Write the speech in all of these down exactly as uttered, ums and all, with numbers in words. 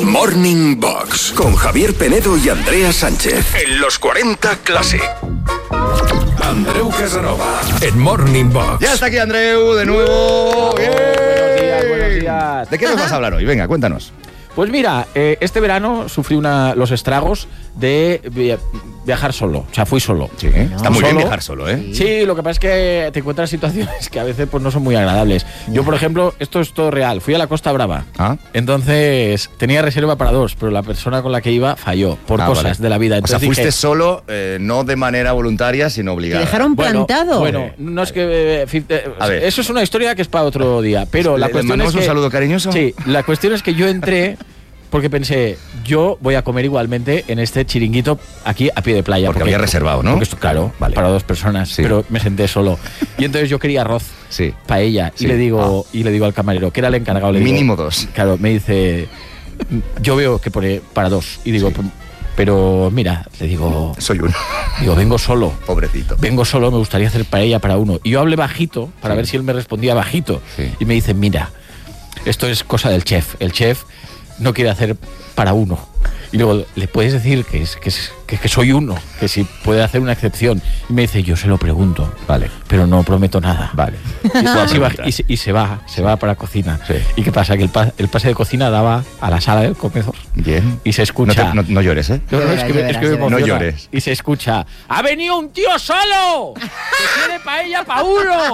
Morning Box, con Javier Penedo y Andrea Sánchez. En los cuarenta Classic. Andreu Casanova, en Morning Box. Ya está aquí Andreu, de nuevo. Buenos días, buenos días. ¿De qué nos vas a hablar hoy? Venga, cuéntanos. Pues mira, eh, este verano sufrí una, los estragos de via- viajar solo. O sea, fui solo. Sí, ¿eh? Está muy Solo. bien viajar solo, ¿eh? Sí, lo que pasa es que te encuentras situaciones que a veces pues no son muy agradables. Yo, por ejemplo, esto es todo real. Fui a la Costa Brava. Ah. Entonces, tenía reserva para dos, pero la persona con la que iba falló por Ah, cosas vale. de la vida. O sea, Entonces fuiste dije, solo, eh, no de manera voluntaria, sino Te obligada. dejaron bueno, plantado. Bueno, no es que... eh, fi- eh, A ver. Eso es una historia que es para otro día. Pero ¿Le- la le cuestión mandamos es que... un saludo cariñoso? Sí, la cuestión es que yo entré... Porque pensé, yo voy a comer igualmente en este chiringuito aquí a pie de playa. Porque había reservado, ¿no? Porque esto, claro, Vale. para dos personas, Sí. pero me senté solo. Y entonces yo quería arroz, Sí. paella, Sí. y le digo y le digo al camarero, que era el encargado, le digo, Mínimo dos. Claro, me dice, yo veo que pone para dos. Y digo, Sí. pero mira, le digo, Soy uno. digo, vengo solo. Pobrecito. Vengo solo, me gustaría hacer paella para uno. Y yo hablé bajito para Sí. ver si él me respondía bajito. Sí. Y me dice, mira, esto es cosa del chef. El chef no quiere hacer para uno. Y luego, ¿le puedes decir que, es, que, es, que, que soy uno? Que si puede hacer una excepción. Y me dice, yo se lo pregunto. Vale. Pero no prometo nada. Vale. Y, así va- y se, y se va, se va para cocina. Sí. ¿Y qué pasa? Que el, pa- el pase de cocina daba a la sala del comedor. Bien. Y se No, escucha... te- no- no llores, ¿eh? No, no, es que, me- es que me Lloverás, emociona. No llores. Y se escucha, ¡ha venido un tío solo! ¡Que quiere paella pa' uno!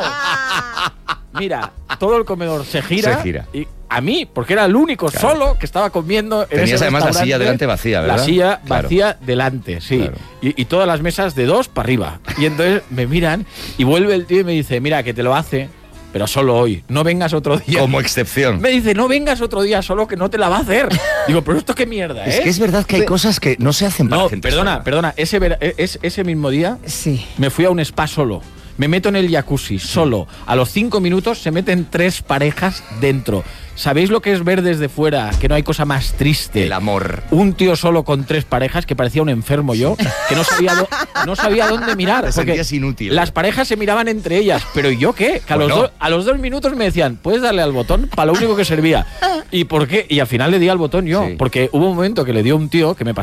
Mira, todo el comedor se gira. Se gira. Y a mí, porque era el único Claro. solo que estaba comiendo en Tenías ese además la restaurante. silla delante vacía, ¿verdad? La silla Claro. vacía delante, sí. Claro. Y, y todas las mesas de dos para arriba. Y entonces me miran y vuelve el tío y me dice, mira, que te lo hace, pero solo hoy. No vengas otro día. Como excepción. Me dice, no vengas otro día solo que no te la va a hacer. Digo, pero esto qué mierda, ¿eh? Es que es verdad que hay cosas que no se hacen para No, gente perdona, sola. perdona. Ese, vera- es, ese mismo día Sí. me fui a un spa solo. Me meto en el jacuzzi solo. A los cinco minutos se meten tres parejas dentro. ¿Sabéis lo que es ver desde fuera? Que no hay cosa más triste. El amor. Un tío solo con tres parejas, que parecía un enfermo yo, que no sabía, do- no sabía dónde mirar. Te porque sentías inútil. Las parejas se miraban entre ellas, pero ¿y yo qué? Que a, los Bueno. do- a los dos minutos me decían, ¿puedes darle al botón? Para lo único que servía. ¿Y por qué? Y al final le di al botón yo, Sí. porque hubo un momento que le dio un tío que me pasó